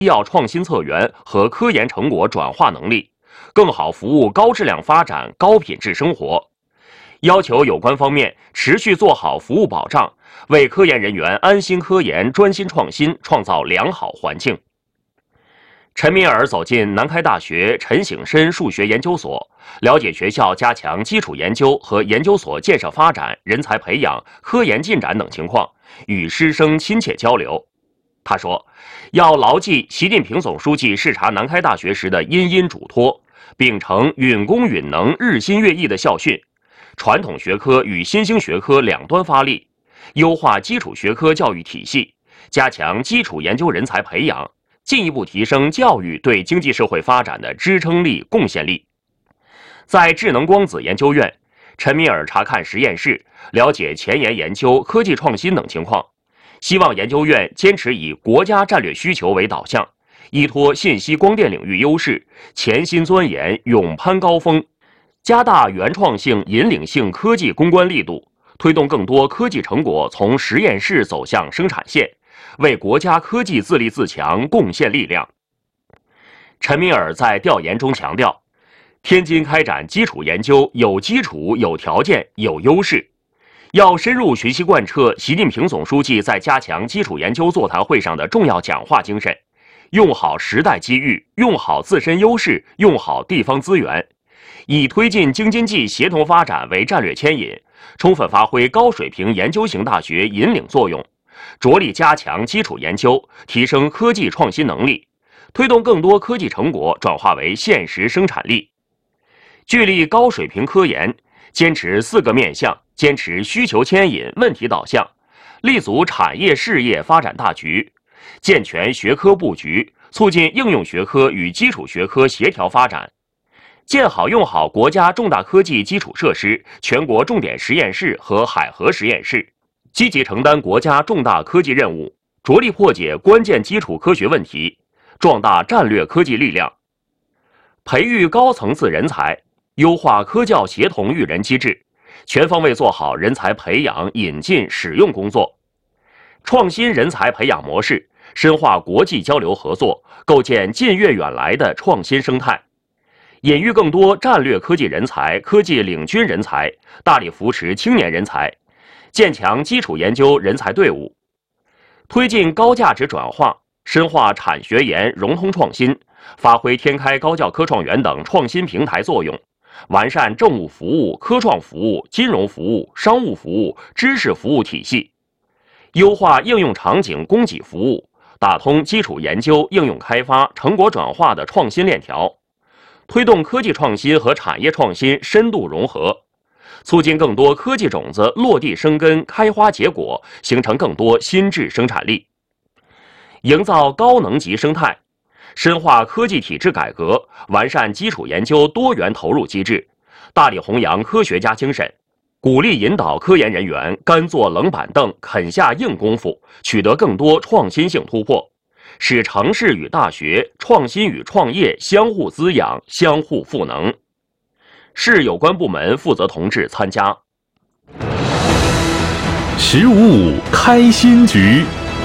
要创新策源和科研成果转化能力，更好服务高质量发展、高品质生活。要求有关方面持续做好服务保障，为科研人员安心科研、专心创新创造良好环境。陈敏尔走进南开大学陈省身数学研究所，了解学校加强基础研究和研究所建设发展、人才培养、科研进展等情况，与师生亲切交流。他说，要牢记习近平总书记视察南开大学时的殷殷嘱托，秉承允公允能、日新月异的校训，传统学科与新兴学科两端发力，优化基础学科教育体系，加强基础研究人才培养，进一步提升教育对经济社会发展的支撑力、贡献力。在智能光子研究院，陈敏尔查看实验室，了解前沿研究、科技创新等情况，希望研究院坚持以国家战略需求为导向，依托信息光电领域优势，潜心钻研，勇攀高峰，加大原创性、引领性科技攻关力度，推动更多科技成果从实验室走向生产线，为国家科技自立自强贡献力量。陈敏尔在调研中强调，天津开展基础研究有基础、有条件、有优势，要深入学习贯彻习近平总书记在加强基础研究座谈会上的重要讲话精神，用好时代机遇，用好自身优势，用好地方资源，以推进京津冀协同发展为战略牵引，充分发挥高水平研究型大学引领作用，着力加强基础研究，提升科技创新能力，推动更多科技成果转化为现实生产力。聚力高水平科研，坚持4个面向，坚持需求牵引、问题导向，立足产业事业发展大局，健全学科布局，促进应用学科与基础学科协调发展，建好用好国家重大科技基础设施、全国重点实验室和海河实验室，积极承担国家重大科技任务，着力破解关键基础科学问题，壮大战略科技力量，培育高层次人才，优化科教协同育人机制，全方位做好人才培养、引进、使用工作，创新人才培养模式，深化国际交流合作，构建近悦远来的创新生态，引育更多战略科技人才、科技领军人才，大力扶持青年人才，建强基础研究人才队伍，推进高价值转化，深化产学研融通创新，发挥天开高教科创园等创新平台作用，完善政务服务、科创服务、金融服务、商务服务、知识服务体系，优化应用场景供给服务，打通基础研究、应用开发、成果转化的创新链条，推动科技创新和产业创新深度融合，促进更多科技种子落地生根、开花结果，形成更多新质生产力，营造高能级生态，深化科技体制改革，完善基础研究多元投入机制，大力弘扬科学家精神，鼓励引导科研人员干坐冷板凳、肯下硬功夫，取得更多创新性突破，使城市与大学、创新与创业相互滋养、相互赋能。市有关部门负责同志参加。 15.5开新局。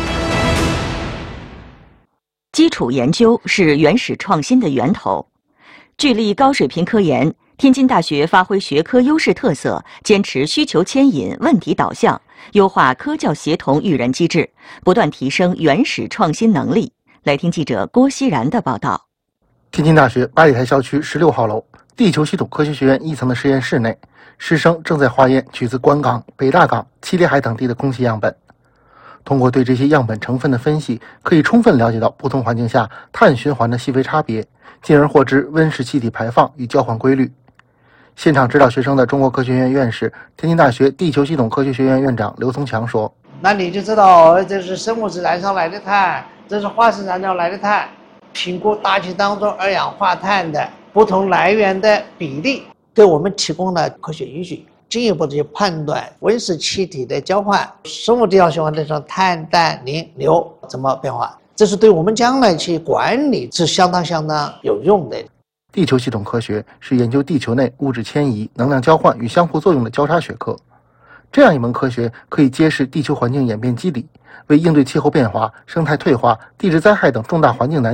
基础研究是原始创新的源头，聚力高水平科研，天津大学发挥学科优势特色，坚持需求牵引、问题导向，优化科教协同育人机制，不断提升原始创新能力。来听记者郭熙然的报道。 天津大学八里台校区16号楼地球系统科学学院1层的实验室内，师生正在化验取自关港、北大港、七里海等地的空气样本。通过对这些样本成分的分析，可以充分了解到不同环境下碳循环的细微差别，进而获知温室气体排放与交换规律。现场指导学生的中国科学院院士、天津大学地球系统科学学院院长刘松强说：“ 那你就知道这是生物质燃烧来的碳，这是化石燃料来的碳，评估大气当中二氧化碳的不同来源的比例，对我们提供了科学依据。”进一步的去判断温室气体的交换、生物地效循环的碳、氮、磷、硫怎么变化，这是对我们将来去管理是相当有用的。 地球系统科学是研究地球内物质迁移、能量交换与相互作用的交叉学科。 这样一门科学可以揭示地球环境演变机理，为应对气候变化、生态退化、地质灾害等重大环境难